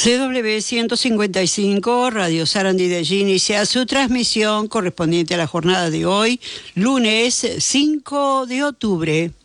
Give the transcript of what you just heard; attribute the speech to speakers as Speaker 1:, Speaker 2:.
Speaker 1: CW 155, Radio Sarandí de allí inicia su transmisión correspondiente a la jornada de hoy, lunes 5 de octubre.